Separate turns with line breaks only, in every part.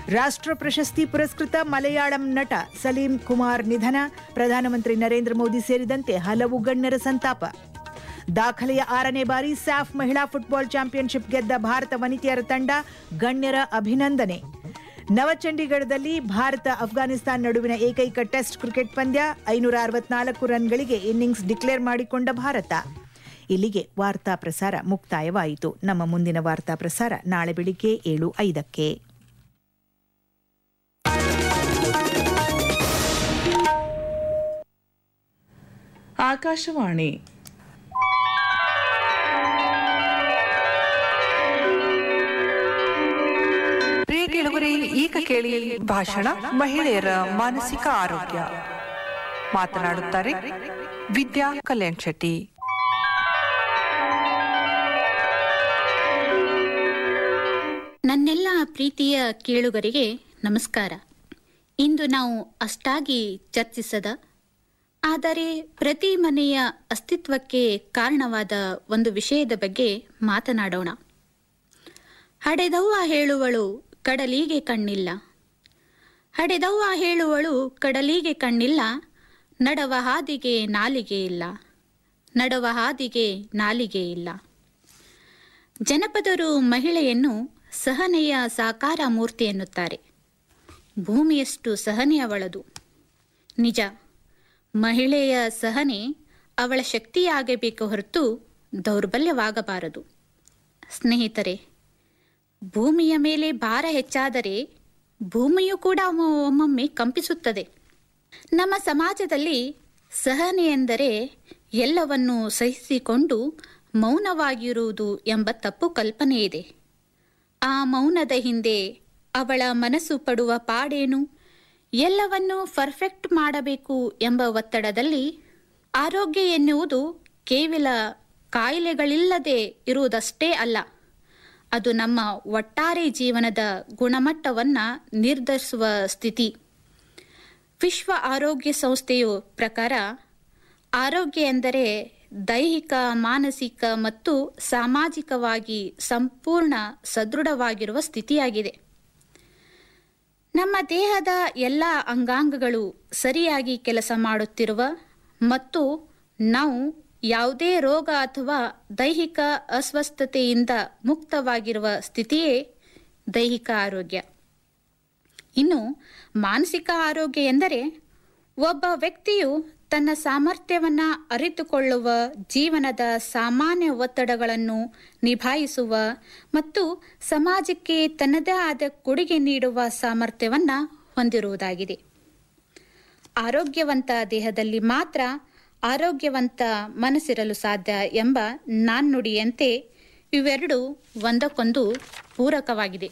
ರಾಷ್ಟ್ರ ಪ್ರಶಸ್ತಿ ಪುರಸ್ಕೃತ ಮಲಯಾಳಂ ನಟ ಸಲೀಂ ಕುಮಾರ್ ನಿಧನ, ಪ್ರಧಾನಮಂತ್ರಿ ನರೇಂದ್ರ ಮೋದಿ ಸೇರಿದಂತೆ ಹಲವು ಗಣ್ಯರ ಸಂತಾಪ. ದಾಖಲೆಯ 6ನೇ ಬಾರಿ ಸ್ಯಾಫ್ ಮಹಿಳಾ ಫುಟ್ಬಾಲ್ ಚಾಂಪಿಯನ್ಶಿಪ್ ಗೆದ್ದ ಭಾರತ ವನಿತೆಯರ ತಂಡ, ಗಣ್ಯರ ಅಭಿನಂದನೆ. ನವಚಂಡೀಗಢದಲ್ಲಿ ಭಾರತ ಅಫ್ಘಾನಿಸ್ತಾನ ನಡುವಿನ ಏಕೈಕ ಟೆಸ್ಟ್ ಕ್ರಿಕೆಟ್ ಪಂದ್ಯ, 564 ರನ್ಗಳಿಗೆ ಇನ್ನಿಂಗ್ಸ್ ಡಿಕ್ಲೇರ್ ಮಾಡಿಕೊಂಡ ಭಾರತ. ಇಲ್ಲಿಗೆ ವಾರ್ತಾ ಪ್ರಸಾರ ಮುಕ್ತಾಯವಾಯಿತು. ನಮ್ಮ ಮುಂದಿನ ವಾರ್ತಾ ಪ್ರಸಾರ ನಾಳೆ ಬೆಳಿಗ್ಗೆ 7:05ಕ್ಕೆ.
ಆಕಾಶವಾಣಿ.
ಪ್ರಿಯ ಕೇಳುಗರೆ, ಈಗ ಕೇಳಿ ಭಾಷಣ ಮಹಿಳೆಯರ ಮಾನಸಿಕ ಆರೋಗ್ಯ. ಮಾತನಾಡುತ್ತಾರೆ ವಿದ್ಯಾ ಕಲ್ಯಾಣ್ ಶೆಟ್ಟಿ.
ನನ್ನೆಲ್ಲ ಪ್ರೀತಿಯ ಕೇಳುಗರಿಗೆ ನಮಸ್ಕಾರ. ಇಂದು ನಾವು ಅಷ್ಟಾಗಿ ಚರ್ಚಿಸದ, ಆದರೆ ಪ್ರತಿ ಮನೆಯ ಅಸ್ತಿತ್ವಕ್ಕೆ ಕಾರಣವಾದ ಒಂದು ವಿಷಯದ ಬಗ್ಗೆ ಮಾತನಾಡೋಣ. ಹಡೆದವ್ವ ಹೇಳುವಳು ಕಡಲಿಗೆ ಕಣ್ಣಿಲ್ಲ, ಹಡೆದವ್ವ ಹೇಳುವಳು ಕಡಲಿಗೆ ಕಣ್ಣಿಲ್ಲ, ನಡವ ಹಾದಿಗೆ ನಾಲಿಗೆ ಇಲ್ಲ, ನಡವ ಹಾದಿಗೆ ನಾಲಿಗೆ ಇಲ್ಲ. ಜನಪದರು ಮಹಿಳೆಯನ್ನು ಸಹನೆಯ ಸಾಕಾರ ಮೂರ್ತಿ ಎನ್ನುತ್ತಾರೆ. ಭೂಮಿಯಷ್ಟು ಸಹನೆಯವಳದು. ನಿಜ, ಮಹಿಳೆಯ ಸಹನೆ ಅವಳ ಶಕ್ತಿಯಾಗಬೇಕು ಹೊರತು ದೌರ್ಬಲ್ಯವಾಗಬಾರದು. ಸ್ನೇಹಿತರೆ, ಭೂಮಿಯ ಮೇಲೆ ಭಾರ ಹೆಚ್ಚಾದರೆ ಭೂಮಿಯು ಕೂಡ ಒಮ್ಮೊಮ್ಮೆ ಕಂಪಿಸುತ್ತದೆ. ನಮ್ಮ ಸಮಾಜದಲ್ಲಿ ಸಹನೆ ಎಂದರೆ ಎಲ್ಲವನ್ನೂ ಸಹಿಸಿಕೊಂಡು ಮೌನವಾಗಿರುವುದು ಎಂಬ ತಪ್ಪು ಕಲ್ಪನೆ ಇದೆ. ಆ ಮೌನದ ಹಿಂದೆ ಅವಳ ಮನಸ್ಸು ಪಡುವ ಪಾಡೇನು? ಎಲ್ಲವನ್ನೂ ಪರ್ಫೆಕ್ಟ್ ಮಾಡಬೇಕು ಎಂಬ ಒತ್ತಡದಲ್ಲಿ ಆರೋಗ್ಯ ಎನ್ನುವುದು ಕೇವಲ ಕಾಯಿಲೆಗಳಿಲ್ಲದೆ ಇರುವುದಷ್ಟೇ ಅಲ್ಲ, ಅದು ನಮ್ಮ ಒಟ್ಟಾರೆ ಜೀವನದ ಗುಣಮಟ್ಟವನ್ನು ನಿರ್ಧರಿಸುವ ಸ್ಥಿತಿ. ವಿಶ್ವ ಆರೋಗ್ಯ ಸಂಸ್ಥೆಯ ಪ್ರಕಾರ ಆರೋಗ್ಯ ಎಂದರೆ ದೈಹಿಕ, ಮಾನಸಿಕ ಮತ್ತು ಸಾಮಾಜಿಕವಾಗಿ ಸಂಪೂರ್ಣ ಸದೃಢವಾಗಿರುವ ಸ್ಥಿತಿಯಾಗಿದೆ. ನಮ್ಮ ದೇಹದ ಎಲ್ಲ ಅಂಗಾಂಗಗಳು ಸರಿಯಾಗಿ ಕೆಲಸ ಮಾಡುತ್ತಿರುವ ಮತ್ತು ನಾವು ಯಾವುದೇ ರೋಗ ಅಥವಾ ದೈಹಿಕ ಅಸ್ವಸ್ಥತೆಯಿಂದ ಮುಕ್ತವಾಗಿರುವ ಸ್ಥಿತಿಯೇ ದೈಹಿಕ ಆರೋಗ್ಯ. ಇನ್ನು ಮಾನಸಿಕ ಆರೋಗ್ಯ ಎಂದರೆ ಒಬ್ಬ ವ್ಯಕ್ತಿಯು ತನ್ನ ಸಾಮರ್ಥ್ಯವನ್ನು ಅರಿತುಕೊಳ್ಳುವ, ಜೀವನದ ಸಾಮಾನ್ಯ ಒತ್ತಡಗಳನ್ನು ನಿಭಾಯಿಸುವ ಮತ್ತು ಸಮಾಜಕ್ಕೆ ತನ್ನದೇ ಆದ ಕೊಡುಗೆ ನೀಡುವ ಸಾಮರ್ಥ್ಯವನ್ನು ಹೊಂದಿರುವುದಾಗಿದೆ. ಆರೋಗ್ಯವಂತ ದೇಹದಲ್ಲಿ ಮಾತ್ರ ಆರೋಗ್ಯವಂತ ಮನಸ್ಸಿರಲು ಸಾಧ್ಯ ಎಂಬ ನಾಣ್ಣುಡಿಯಂತೆ ಇವೆರಡು ಒಂದಕ್ಕೊಂದು ಪೂರಕವಾಗಿದೆ.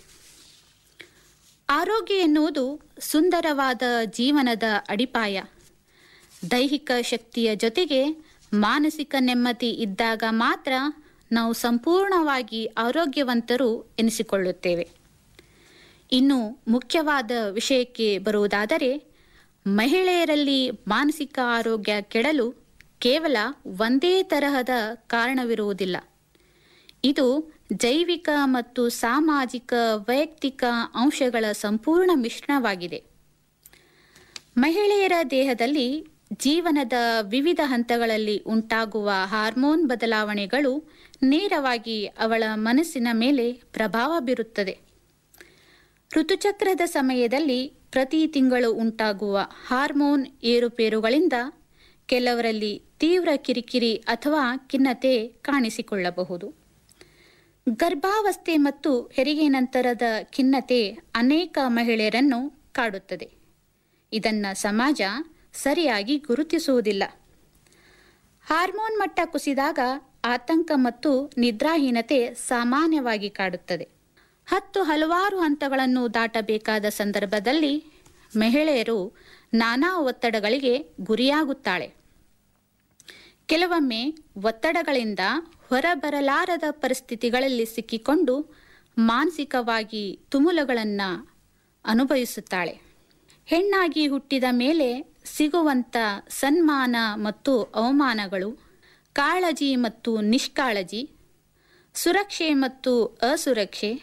ಆರೋಗ್ಯ ಎನ್ನುವುದು ಸುಂದರವಾದ ಜೀವನದ ಅಡಿಪಾಯ. ದೈಹಿಕ ಶಕ್ತಿಯ ಜೊತೆಗೆ ಮಾನಸಿಕ ನೆಮ್ಮದಿ ಇದ್ದಾಗ ಮಾತ್ರ ನಾವು ಸಂಪೂರ್ಣವಾಗಿ ಆರೋಗ್ಯವಂತರು ಎನಿಸಿಕೊಳ್ಳುತ್ತೇವೆ. ಇನ್ನು ಮುಖ್ಯವಾದ ವಿಷಯಕ್ಕೆ ಬರುವುದಾದರೆ, ಮಹಿಳೆಯರಲ್ಲಿ ಮಾನಸಿಕ ಆರೋಗ್ಯ ಕೆಡಲು ಕೇವಲ ಒಂದೇ ತರಹದ ಕಾರಣವಿರುವುದಿಲ್ಲ. ಇದು ಜೈವಿಕ ಮತ್ತು ಸಾಮಾಜಿಕ ವೈಯಕ್ತಿಕ ಅಂಶಗಳ ಸಂಪೂರ್ಣ ಮಿಶ್ರಣವಾಗಿದೆ. ಮಹಿಳೆಯರ ದೇಹದಲ್ಲಿ ಜೀವನದ ವಿವಿಧ ಹಂತಗಳಲ್ಲಿ ಉಂಟಾಗುವ ಹಾರ್ಮೋನ್ ಬದಲಾವಣೆಗಳು ನೇರವಾಗಿ ಅವಳ ಮನಸ್ಸಿನ ಮೇಲೆ ಪ್ರಭಾವ ಬೀರುತ್ತದೆ. ಋತುಚಕ್ರದ ಸಮಯದಲ್ಲಿ ಪ್ರತಿ ತಿಂಗಳು ಉಂಟಾಗುವ ಹಾರ್ಮೋನ್ ಏರುಪೇರುಗಳಿಂದ ಕೆಲವರಲ್ಲಿ ತೀವ್ರ ಕಿರಿಕಿರಿ ಅಥವಾ ಖಿನ್ನತೆ ಕಾಣಿಸಿಕೊಳ್ಳಬಹುದು. ಗರ್ಭಾವಸ್ಥೆ ಮತ್ತು ಹೆರಿಗೆ ನಂತರದ ಖಿನ್ನತೆ ಅನೇಕ ಮಹಿಳೆಯರನ್ನು ಕಾಡುತ್ತದೆ. ಇದನ್ನು ಸಮಾಜ ಸರಿಯಾಗಿ ಗುರುತಿಸುವುದಿಲ್ಲ. ಹಾರ್ಮೋನ್ ಮಟ್ಟ ಕುಸಿದಾಗ ಆತಂಕ ಮತ್ತು ನಿದ್ರಾಹೀನತೆ ಸಾಮಾನ್ಯವಾಗಿ ಕಾಡುತ್ತದೆ. ಹಲವಾರು ಹಂತಗಳನ್ನು ದಾಟಬೇಕಾದ ಸಂದರ್ಭದಲ್ಲಿ ಮಹಿಳೆಯರು ನಾನಾ ಒತ್ತಡಗಳಿಗೆ ಗುರಿಯಾಗುತ್ತಾಳೆ. ಕೆಲವೊಮ್ಮೆ ಒತ್ತಡಗಳಿಂದ ಹೊರಬರಲಾರದ ಪರಿಸ್ಥಿತಿಗಳಲ್ಲಿ ಸಿಕ್ಕಿಕೊಂಡು ಮಾನಸಿಕವಾಗಿ ತುಮುಲಗಳನ್ನು ಅನುಭವಿಸುತ್ತಾಳೆ. ಹೆಣ್ಣಾಗಿ ಹುಟ್ಟಿದ ಮೇಲೆ ಸಿಗುವಂಥ ಸನ್ಮಾನ ಮತ್ತು ಅವಮಾನಗಳು, ಕಾಳಜಿ ಮತ್ತು ನಿಷ್ಕಾಳಜಿ, ಸುರಕ್ಷೆ ಮತ್ತು ಅಸುರಕ್ಷೆ,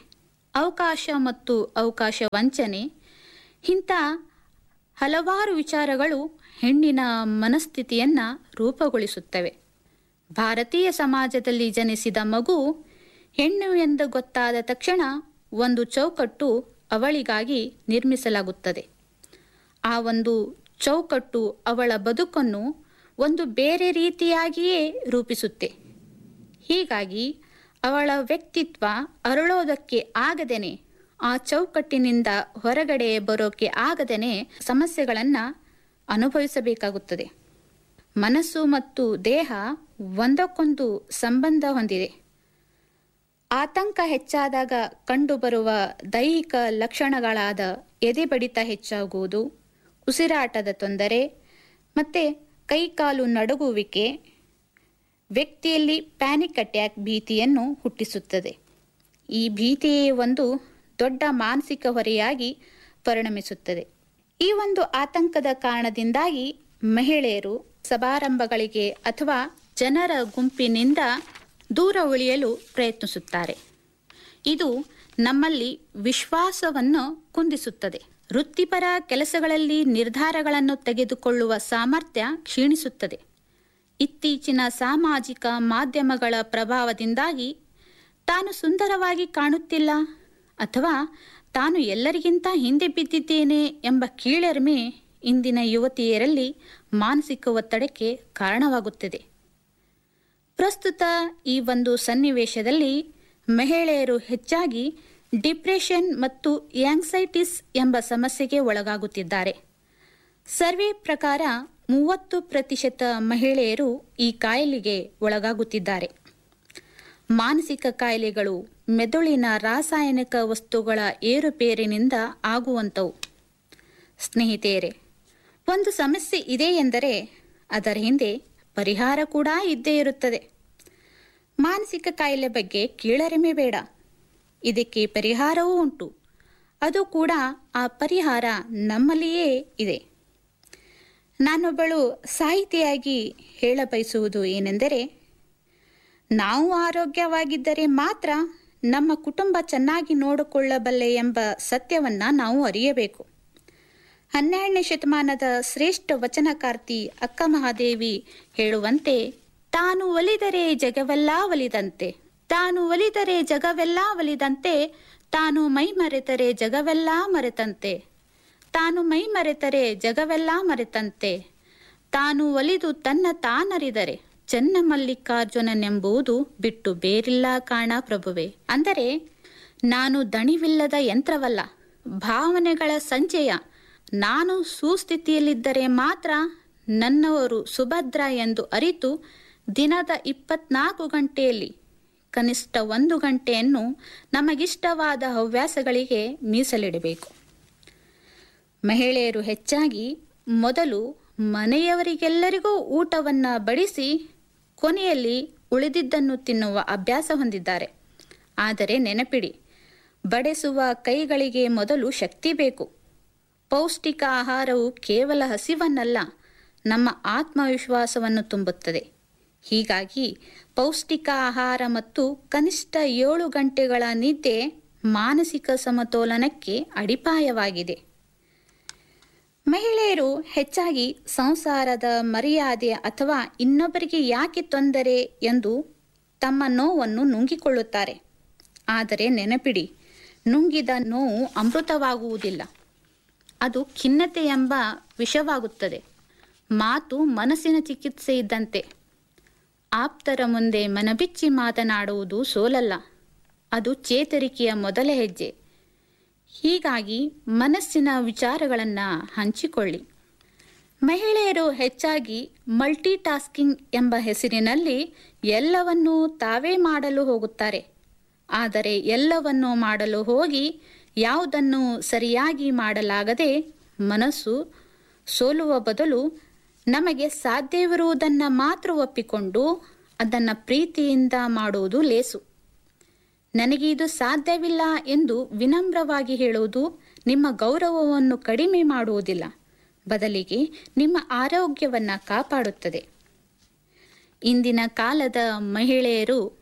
ಅವಕಾಶ ಮತ್ತು ಅವಕಾಶ ವಂಚನೆ ಇಂಥ ಹಲವಾರು ವಿಚಾರಗಳು ಹೆಣ್ಣಿನ ಮನಸ್ಥಿತಿಯನ್ನು ರೂಪುಗೊಳಿಸುತ್ತವೆ. ಭಾರತೀಯ ಸಮಾಜದಲ್ಲಿ ಜನಿಸಿದ ಮಗು ಹೆಣ್ಣು ಎಂದು ಗೊತ್ತಾದ ತಕ್ಷಣ ಒಂದು ಚೌಕಟ್ಟು ಅವಳಿಗಾಗಿ ನಿರ್ಮಿಸಲಾಗುತ್ತದೆ. ಆ ಒಂದು ಚೌಕಟ್ಟು ಅವಳ ಬದುಕನ್ನು ಒಂದು ಬೇರೆ ರೀತಿಯಾಗಿಯೇ ರೂಪಿಸುತ್ತೆ. ಹೀಗಾಗಿ ಅವಳ ವ್ಯಕ್ತಿತ್ವ ಅರಳೋದಕ್ಕೆ ಆಗದೇನೆ, ಆ ಚೌಕಟ್ಟಿನಿಂದ ಹೊರಗಡೆ ಬರೋಕ್ಕೆ ಆಗದೇನೆ ಸಮಸ್ಯೆಗಳನ್ನು ಅನುಭವಿಸಬೇಕಾಗುತ್ತದೆ. ಮನಸ್ಸು ಮತ್ತು ದೇಹ ಒಂದಕ್ಕೊಂದು ಸಂಬಂಧ ಹೊಂದಿದೆ. ಆತಂಕ ಹೆಚ್ಚಾದಾಗ ಕಂಡುಬರುವ ದೈಹಿಕ ಲಕ್ಷಣಗಳಾದ ಎದೆ ಬಡಿತ ಹೆಚ್ಚಾಗುವುದು, ಉಸಿರಾಟದ ತೊಂದರೆ ಮತ್ತು ಕೈಕಾಲು ನಡುಗುವಿಕೆ ವ್ಯಕ್ತಿಯಲ್ಲಿ ಪ್ಯಾನಿಕ್ ಅಟ್ಯಾಕ್ ಭೀತಿಯನ್ನು ಹುಟ್ಟಿಸುತ್ತದೆ. ಈ ಭೀತಿಯೇ ಒಂದು ದೊಡ್ಡ ಮಾನಸಿಕ ಹೊರೆಯಾಗಿ ಪರಿಣಮಿಸುತ್ತದೆ. ಈ ಒಂದು ಆತಂಕದ ಕಾರಣದಿಂದಾಗಿ ಮಹಿಳೆಯರು ಸಮಾರಂಭಗಳಿಗೆ ಅಥವಾ ಜನರ ಗುಂಪಿನಿಂದ ದೂರ ಉಳಿಯಲು ಪ್ರಯತ್ನಿಸುತ್ತಾರೆ. ಇದು ನಮ್ಮಲ್ಲಿ ವಿಶ್ವಾಸವನ್ನು ಕುಂದಿಸುತ್ತದೆ. ವೃತ್ತಿಪರ ಕೆಲಸಗಳಲ್ಲಿ ನಿರ್ಧಾರಗಳನ್ನು ತೆಗೆದುಕೊಳ್ಳುವ ಸಾಮರ್ಥ್ಯ ಕ್ಷೀಣಿಸುತ್ತದೆ. ಇತ್ತೀಚಿನ ಸಾಮಾಜಿಕ ಮಾಧ್ಯಮಗಳ ಪ್ರಭಾವದಿಂದಾಗಿ ತಾನು ಸುಂದರವಾಗಿ ಕಾಣುತ್ತಿಲ್ಲ ಅಥವಾ ತಾನು ಎಲ್ಲರಿಗಿಂತ ಹಿಂದೆ ಬಿದ್ದಿದ್ದೇನೆ ಎಂಬ ಕೀಳರಿಮೆ ಇಂದಿನ ಯುವತಿಯರಲ್ಲಿ ಮಾನಸಿಕ ಒತ್ತಡಕ್ಕೆ ಕಾರಣವಾಗುತ್ತದೆ. ಪ್ರಸ್ತುತ ಈ ಒಂದು ಸನ್ನಿವೇಶದಲ್ಲಿ ಮಹಿಳೆಯರು ಹೆಚ್ಚಾಗಿ ಡಿಪ್ರೆಷನ್ ಮತ್ತು ಆಂಗ್ಸೈಟಿಸ್ ಎಂಬ ಸಮಸ್ಯೆಗೆ ಒಳಗಾಗುತ್ತಿದ್ದಾರೆ. ಸರ್ವೆ ಪ್ರಕಾರ 30% ಮಹಿಳೆಯರು ಈ ಕಾಯಿಲೆಗೆ ಒಳಗಾಗುತ್ತಿದ್ದಾರೆ. ಮಾನಸಿಕ ಕಾಯಿಲೆಗಳು ಮೆದುಳಿನ ರಾಸಾಯನಿಕ ವಸ್ತುಗಳ ಏರುಪೇರಿನಿಂದ ಆಗುವಂಥವು. ಸ್ನೇಹಿತೆಯರೇ, ಒಂದು ಸಮಸ್ಯೆ ಇದೆ ಎಂದರೆ ಅದರ ಹಿಂದೆ ಪರಿಹಾರ ಕೂಡ ಇದ್ದೇ ಇರುತ್ತದೆ. ಮಾನಸಿಕ ಕಾಯಿಲೆ ಬಗ್ಗೆ ಕೀಳರಿಮೆ ಬೇಡ. ಇದಕ್ಕೆ ಪರಿಹಾರವೂ ಉಂಟು. ಅದು ಕೂಡ ಆ ಪರಿಹಾರ ನಮ್ಮಲ್ಲಿಯೇ ಇದೆ. ನಾನೊಬ್ಬಳು ಸಾಹಿತಿಯಾಗಿ ಹೇಳಬಯಸುವುದು ಏನೆಂದರೆ, ನಾವು ಆರೋಗ್ಯವಾಗಿದ್ದರೆ ಮಾತ್ರ ನಮ್ಮ ಕುಟುಂಬ ಚೆನ್ನಾಗಿ ನೋಡಿಕೊಳ್ಳಬಲ್ಲೆ ಎಂಬ ಸತ್ಯವನ್ನು ನಾವು ಅರಿಯಬೇಕು. 12ನೇ ಶತಮಾನದ ಶ್ರೇಷ್ಠ ವಚನಕಾರ್ತಿ ಅಕ್ಕ ಮಹಾದೇವಿ ಹೇಳುವಂತೆ, ತಾನು ಒಲಿದರೆ ಜಗವೆಲ್ಲ ಒಲಿದಂತೆ, ತಾನು ಒಲಿದರೆ ಜಗವೆಲ್ಲ ಒಲಿದಂತೆ, ತಾನು ಮೈ ಮರೆತರೆ ಜಗವೆಲ್ಲ ಮರೆತಂತೆ, ತಾನು ಮೈ ಮರೆತರೆ ಜಗವೆಲ್ಲ ಮರೆತಂತೆ, ತಾನು ಒಲಿದು ತನ್ನ ತಾನರಿದರೆ ಚೆನ್ನ ಮಲ್ಲಿಕಾರ್ಜುನನೆಂಬುದು ಬಿಟ್ಟು ಬೇರಿಲ್ಲ ಕಾಣ ಪ್ರಭುವೆ. ಅಂದರೆ ನಾನು ದಣಿವಿಲ್ಲದ ಯಂತ್ರವಲ್ಲ, ಭಾವನೆಗಳ ಸಂಚಯ. ನಾನು ಸುಸ್ಥಿತಿಯಲ್ಲಿದ್ದರೆ ಮಾತ್ರ ನನ್ನವರು ಸುಭದ್ರ ಎಂದು ಅರಿತು ದಿನದ 24 ಗಂಟೆಯಲ್ಲಿ ಕನಿಷ್ಠ 1 ಗಂಟೆಯನ್ನು ನಮಗಿಷ್ಟವಾದ ಹವ್ಯಾಸಗಳಿಗೆ ಮೀಸಲಿಡಬೇಕು. ಮಹಿಳೆಯರು ಹೆಚ್ಚಾಗಿ ಮೊದಲು ಮನೆಯವರಿಗೆಲ್ಲರಿಗೂ ಊಟವನ್ನು ಬಡಿಸಿ ಕೊನೆಯಲ್ಲಿ ಉಳಿದಿದ್ದನ್ನು ತಿನ್ನುವ ಅಭ್ಯಾಸ ಹೊಂದಿದ್ದಾರೆ. ಆದರೆ ನೆನಪಿಡಿ, ಬಡಿಸುವ ಕೈಗಳಿಗೆ ಮೊದಲು ಶಕ್ತಿ ಬೇಕು. ಪೌಷ್ಟಿಕ ಆಹಾರವು ಕೇವಲ ಹಸಿವನ್ನಲ್ಲ, ನಮ್ಮ ಆತ್ಮವಿಶ್ವಾಸವನ್ನು ತುಂಬುತ್ತದೆ. ಹೀಗಾಗಿ ಪೌಷ್ಟಿಕ ಆಹಾರ ಮತ್ತು ಕನಿಷ್ಠ 7 ಗಂಟೆಗಳ ನಿದ್ದೆ ಮಾನಸಿಕ ಸಮತೋಲನಕ್ಕೆ ಅಡಿಪಾಯವಾಗಿದೆ. ಮಹಿಳೆಯರು ಹೆಚ್ಚಾಗಿ ಸಂಸಾರದ ಮರ್ಯಾದೆ ಅಥವಾ ಇನ್ನೊಬ್ಬರಿಗೆ ಯಾಕೆ ತೊಂದರೆ ಎಂದು ತಮ್ಮ ನೋವನ್ನು ನುಂಗಿಕೊಳ್ಳುತ್ತಾರೆ. ಆದರೆ ನೆನಪಿಡಿ, ನುಂಗಿದ ನೋವು ಅಮೃತವಾಗುವುದಿಲ್ಲ, ಅದು ಖಿನ್ನತೆ ಎಂಬ ವಿಷವಾಗುತ್ತದೆ. ಮಾತು ಮನಸ್ಸಿನ ಚಿಕಿತ್ಸೆ ಇದ್ದಂತೆ. ಆಪ್ತರ ಮುಂದೆ ಮನಬಿಚ್ಚಿ ಮಾತನಾಡುವುದು ಸೋಲಲ್ಲ, ಅದು ಚೇತರಿಕೆಯ ಮೊದಲ ಹೆಜ್ಜೆ. ಹೀಗಾಗಿ ಮನಸ್ಸಿನ ವಿಚಾರಗಳನ್ನು ಹಂಚಿಕೊಳ್ಳಿ. ಮಹಿಳೆಯರು ಹೆಚ್ಚಾಗಿ ಮಲ್ಟಿ ಟಾಸ್ಕಿಂಗ್ ಎಂಬ ಹೆಸರಿನಲ್ಲಿ ಎಲ್ಲವನ್ನೂ ತಾವೇ ಮಾಡಲು ಹೋಗುತ್ತಾರೆ. ಆದರೆ ಎಲ್ಲವನ್ನೂ ಮಾಡಲು ಹೋಗಿ ಯಾವುದನ್ನು ಸರಿಯಾಗಿ ಮಾಡಲಾಗದೆ ಮನಸ್ಸು ಸೋಲುವ ಬದಲು ನಮಗೆ ಸಾಧ್ಯವಿರುವುದನ್ನು ಮಾತ್ರ ಒಪ್ಪಿಕೊಂಡು ಅದನ್ನು ಪ್ರೀತಿಯಿಂದ ಮಾಡುವುದು ಲೇಸು. ನನಗೆ ಇದು ಸಾಧ್ಯವಿಲ್ಲ ಎಂದು ವಿನಮ್ರವಾಗಿ ಹೇಳುವುದು ನಿಮ್ಮ ಗೌರವವನ್ನು ಕಡಿಮೆ ಮಾಡುವುದಿಲ್ಲ, ಬದಲಿಗೆ ನಿಮ್ಮ ಆರೋಗ್ಯವನ್ನು ಕಾಪಾಡುತ್ತದೆ. ಇಂದಿನ ಕಾಲದ ಮಹಿಳೆಯರು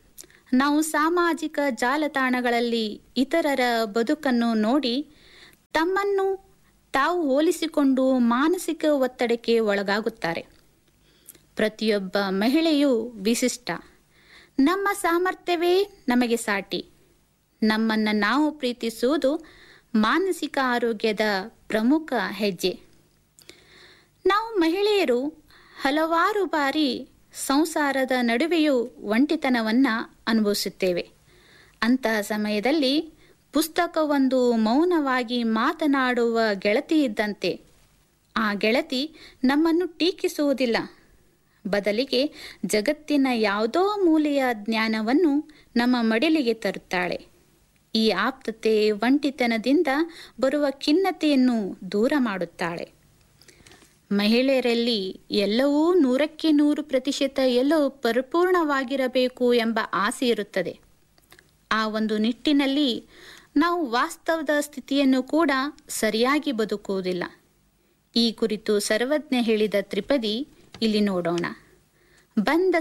ನಾವು ಸಾಮಾಜಿಕ ಜಾಲತಾಣಗಳಲ್ಲಿ ಇತರರ ಬದುಕನ್ನು ನೋಡಿ ತಮ್ಮನ್ನು ತಾವು ಹೋಲಿಸಿಕೊಂಡು ಮಾನಸಿಕ ಒತ್ತಡಕ್ಕೆ ಒಳಗಾಗುತ್ತಾರೆ. ಪ್ರತಿಯೊಬ್ಬ ಮಹಿಳೆಯೂ ವಿಶಿಷ್ಟ. ನಮ್ಮ ಸಾಮರ್ಥ್ಯವೇ ನಮಗೆ ಸಾಟಿ. ನಮ್ಮನ್ನು ನಾವು ಪ್ರೀತಿಸುವುದು ಮಾನಸಿಕ ಆರೋಗ್ಯದ ಪ್ರಮುಖ ಹೆಜ್ಜೆ. ನಾವು ಮಹಿಳೆಯರು ಹಲವಾರು ಬಾರಿ ಸಂಸಾರದ ನಡುವೆಯೂ ಒಂಟಿತನವನ್ನು ಅನುಭವಿಸುತ್ತೇವೆ. ಅಂತಹ ಸಮಯದಲ್ಲಿ ಪುಸ್ತಕವೊಂದು ಮೌನವಾಗಿ ಮಾತನಾಡುವ ಗೆಳತಿ ಇದ್ದಂತೆ. ಆ ಗೆಳತಿ ನಮ್ಮನ್ನು ಟೀಕಿಸುವುದಿಲ್ಲ, ಬದಲಿಗೆ ಜಗತ್ತಿನ ಯಾವುದೋ ಮೂಲೆಯ ಜ್ಞಾನವನ್ನು ನಮ್ಮ ಮಡಿಲಿಗೆ ತರುತ್ತಾಳೆ. ಈ ಆಪ್ತತೆ ಒಂಟಿತನದಿಂದ ಬರುವ ಖಿನ್ನತೆಯನ್ನು ದೂರ ಮಾಡುತ್ತಾಳೆ. ಮಹಿಳೆಯರಲ್ಲಿ ಎಲ್ಲವೂ 100% ಎಲ್ಲವೂ ಪರಿಪೂರ್ಣವಾಗಿರಬೇಕು ಎಂಬ ಆಸೆ ಇರುತ್ತದೆ. ಆ ಒಂದು ನಿಟ್ಟಿನಲ್ಲಿ ನಾವು ವಾಸ್ತವದ ಸ್ಥಿತಿಯನ್ನು ಕೂಡ ಸರಿಯಾಗಿ ಬದುಕುವುದಿಲ್ಲ. ಈ ಕುರಿತು ಸರ್ವಜ್ಞ ಹೇಳಿದ ತ್ರಿಪದಿ ಇಲ್ಲಿ ನೋಡೋಣ. ಬಂದ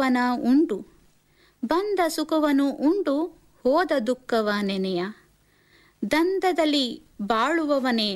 ಸುಖವನು ಉಂಡು ಹೋದ ದುಃಖವ ನೆನೆಯ, ದಂದದಲ್ಲಿ ಬಾಳುವವನೇ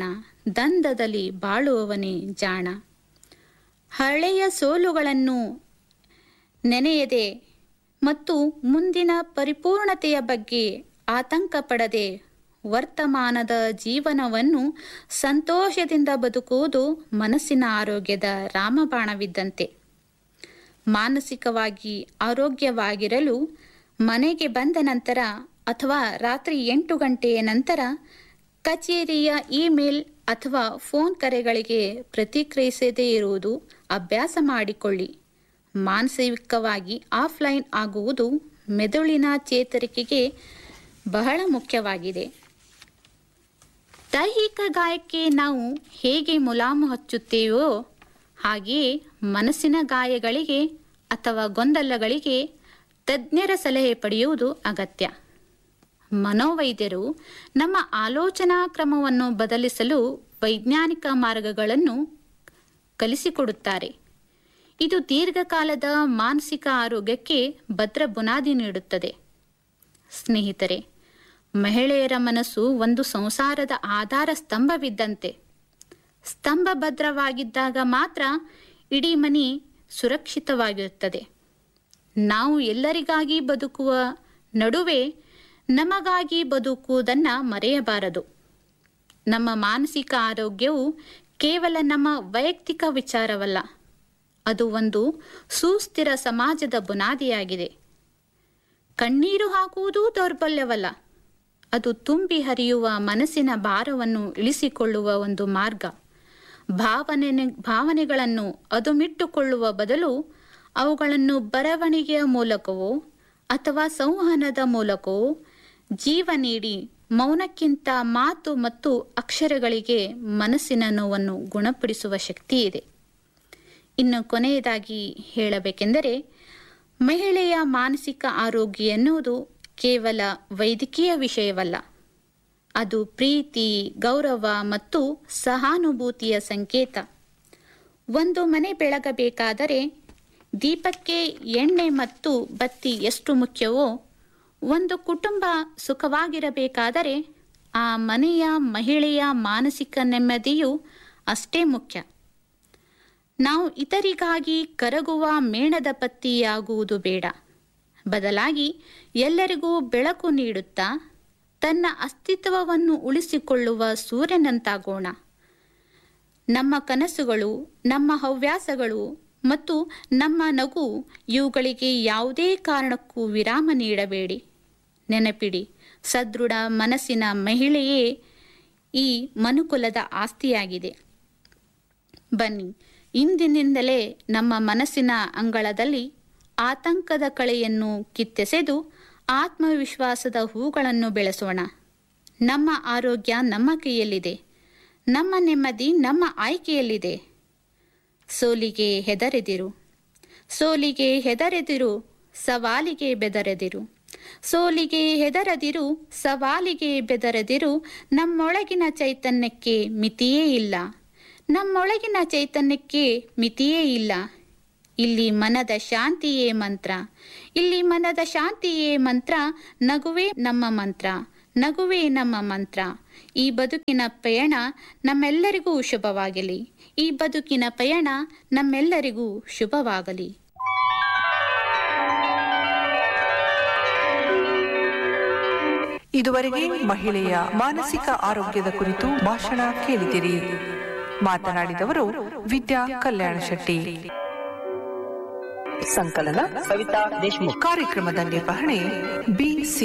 ಜಾಣ. ಹಳೆಯ ಸೋಲುಗಳನ್ನು ನೆನೆಯದೆ ಮತ್ತು ಮುಂದಿನ ಪರಿಪೂರ್ಣತೆಯ ಬಗ್ಗೆ ಆತಂಕ ಪಡದೆ ವರ್ತಮಾನದ ಜೀವನವನ್ನು ಸಂತೋಷದಿಂದ ಬದುಕುವುದು ಮನಸ್ಸಿನ ಆರೋಗ್ಯದ ರಾಮಬಾಣವಿದ್ದಂತೆ. ಮಾನಸಿಕವಾಗಿ ಆರೋಗ್ಯವಾಗಿರಲು ಮನೆಗೆ ಬಂದ ನಂತರ ಅಥವಾ ರಾತ್ರಿ 8 ಗಂಟೆಯ ನಂತರ ಕಚೇರಿಯ ಇಮೇಲ್ ಅಥವಾ ಫೋನ್ ಕರೆಗಳಿಗೆ ಪ್ರತಿಕ್ರಿಯಿಸದೇ ಇರುವುದು ಅಭ್ಯಾಸ ಮಾಡಿಕೊಳ್ಳಿ. ಮಾನಸಿಕವಾಗಿ ಆಫ್ಲೈನ್ ಆಗುವುದು ಮೆದುಳಿನ ಚೇತರಿಕೆಗೆ ಬಹಳ ಮುಖ್ಯವಾಗಿದೆ. ದೈಹಿಕ ಗಾಯಕ್ಕೆ ನಾವು ಹೇಗೆ ಮುಲಾಮು ಹಚ್ಚುತ್ತೇವೋ ಹಾಗೆಯೇ ಮನಸ್ಸಿನ ಗಾಯಗಳಿಗೆ ಅಥವಾ ಗೊಂದಲಗಳಿಗೆ ತಜ್ಞರ ಸಲಹೆ ಪಡೆಯುವುದು ಅಗತ್ಯ. ಮನೋವೈದ್ಯರು ನಮ್ಮ ಆಲೋಚನಾ ಕ್ರಮವನ್ನು ಬದಲಿಸಲು ವೈಜ್ಞಾನಿಕ ಮಾರ್ಗಗಳನ್ನು ಕಲಿಸಿಕೊಡುತ್ತಾರೆ. ಇದು ದೀರ್ಘಕಾಲದ ಮಾನಸಿಕ ಆರೋಗ್ಯಕ್ಕೆ ಭದ್ರ ಬುನಾದಿ ನೀಡುತ್ತದೆ. ಸ್ನೇಹಿತರೆ, ಮಹಿಳೆಯರ ಮನಸ್ಸು ಒಂದು ಸಂಸಾರದ ಆಧಾರ ಸ್ತಂಭವಿದ್ದಂತೆ. ಸ್ತಂಭ ಭದ್ರವಾಗಿದ್ದಾಗ ಮಾತ್ರ ಇಡೀ ಮನೆ ಸುರಕ್ಷಿತವಾಗಿರುತ್ತದೆ. ನಾವು ಎಲ್ಲರಿಗಾಗಿ ಬದುಕುವ ನಡುವೆ ನಮಗಾಗಿ ಬದುಕುವುದನ್ನು ಮರೆಯಬಾರದು. ನಮ್ಮ ಮಾನಸಿಕ ಆರೋಗ್ಯವು ಕೇವಲ ನಮ್ಮ ವೈಯಕ್ತಿಕ ವಿಚಾರವಲ್ಲ, ಅದು ಒಂದು ಸುಸ್ಥಿರ ಸಮಾಜದ ಬುನಾದಿಯಾಗಿದೆ. ಕಣ್ಣೀರು ಹಾಕುವುದು ದೌರ್ಬಲ್ಯವಲ್ಲ, ಅದು ತುಂಬಿ ಹರಿಯುವ ಮನಸ್ಸಿನ ಭಾರವನ್ನು ಇಳಿಸಿಕೊಳ್ಳುವ ಒಂದು ಮಾರ್ಗ. ಭಾವನೆಗಳನ್ನು ಅದುಮಿಟ್ಟುಕೊಳ್ಳುವ ಬದಲು ಅವುಗಳನ್ನು ಬರವಣಿಗೆಯ ಮೂಲಕವೋ ಅಥವಾ ಸಂವಹನದ ಮೂಲಕವೋ ಜೀವ ನೀಡಿ ಮೌನಕ್ಕಿಂತ ಮಾತು ಮತ್ತು ಅಕ್ಷರಗಳಿಗೆ ಮನಸ್ಸಿನ ನೋವನ್ನು ಗುಣಪಡಿಸುವ ಶಕ್ತಿ ಇದೆ. ಇನ್ನು ಕೊನೆಯದಾಗಿ ಹೇಳಬೇಕೆಂದರೆ, ಮಹಿಳೆಯ ಮಾನಸಿಕ ಆರೋಗ್ಯ ಎನ್ನುವುದು ಕೇವಲ ವೈದ್ಯಕೀಯ ವಿಷಯವಲ್ಲ. ಅದು ಪ್ರೀತಿ, ಗೌರವ ಮತ್ತು ಸಹಾನುಭೂತಿಯ ಸಂಕೇತ. ಒಂದು ಮನೆ ಬೆಳಗಬೇಕಾದರೆ ದೀಪಕ್ಕೆ ಎಣ್ಣೆ ಮತ್ತು ಬತ್ತಿ ಎಷ್ಟು ಮುಖ್ಯವೋ, ಒಂದು ಕುಟುಂಬ ಸುಖವಾಗಿರಬೇಕಾದರೆ ಆ ಮನೆಯ ಮಹಿಳೆಯ ಮಾನಸಿಕ ನೆಮ್ಮದಿಯೂ ಅಷ್ಟೇ ಮುಖ್ಯ. ನಾವು ಇತರಿಗಾಗಿ ಕರಗುವ ಮೇಣದ ಪತ್ತಿಯಾಗುವುದು ಬೇಡ. ಬದಲಾಗಿ ಎಲ್ಲರಿಗೂ ಬೆಳಕು ನೀಡುತ್ತಾ ತನ್ನ ಅಸ್ತಿತ್ವವನ್ನು ಉಳಿಸಿಕೊಳ್ಳುವ ಸೂರ್ಯನಂತಾಗೋಣ. ನಮ್ಮ ಕನಸುಗಳು, ನಮ್ಮ ಹವ್ಯಾಸಗಳು ಮತ್ತು ನಮ್ಮ ನಗು ಇವುಗಳಿಗೆ ಯಾವುದೇ ಕಾರಣಕ್ಕೂ ವಿರಾಮ ನೀಡಬೇಡಿ. ನೆನಪಿಡಿ, ಸದೃಢ ಮನಸ್ಸಿನ ಮಹಿಳೆಯೇ ಈ ಮನುಕುಲದ ಆಸ್ತಿಯಾಗಿದೆ. ಬನ್ನಿ, ಇಂದಿನಿಂದಲೇ ನಮ್ಮ ಮನಸ್ಸಿನ ಅಂಗಳದಲ್ಲಿ ಆತಂಕದ ಕಳೆಯನ್ನು ಕಿತ್ತೆಸೆದು ಆತ್ಮವಿಶ್ವಾಸದ ಹೂಗಳನ್ನು ಬೆಳೆಸೋಣ. ನಮ್ಮ ಆರೋಗ್ಯ ನಮ್ಮ ಕೈಯಲ್ಲಿದೆ. ನಮ್ಮ ನೆಮ್ಮದಿ ನಮ್ಮ ಆಯ್ಕೆಯಲ್ಲಿದೆ. ಸೋಲಿಗೆ ಹೆದರೆದಿರು, ಸವಾಲಿಗೆ ಬೆದರೆದಿರು. ಸೋಲಿಗೆ ಹೆದರದಿರು, ಸವಾಲಿಗೆ ಬೆದರೆದಿರು. ನಮ್ಮೊಳಗಿನ ಚೈತನ್ಯಕ್ಕೆ ಮಿತಿಯೇ ಇಲ್ಲ. ಇಲ್ಲಿ ಮನದ ಶಾಂತಿಯೇ ಮಂತ್ರ, ಇಲ್ಲಿ ಮನದ ಶಾಂತಿಯೇ ಮಂತ್ರ, ನಗುವೇ ನಮ್ಮ ಮಂತ್ರ, ನಗುವೇ ನಮ್ಮ ಮಂತ್ರ. ಈ ಬದುಕಿನ ಪಯಣ ನಮ್ಮೆಲ್ಲರಿಗೂ ಶುಭವಾಗಲಿ, ಈ ಬದುಕಿನ ಪಯಣ ನಮ್ಮೆಲ್ಲರಿಗೂ ಶುಭವಾಗಲಿ.
ಇದುವರೆಗೆ ಮಹಿಳೆಯ ಮಾನಸಿಕ ಆರೋಗ್ಯದ ಕುರಿತು ಭಾಷಣ ಕೇಳಿದಿರಿ. ಮಾತನಾಡಿದವರು ವಿದ್ಯಾ ಕಲ್ಯಾಣ ಶೆಟ್ಟಿ.
ಸಂಕಲನ ಕವಿತಾ ದೇಶಮುಖ್.
ಕಾರ್ಯಕ್ರಮದ ನಿರ್ವಹಣೆ ಬಿ.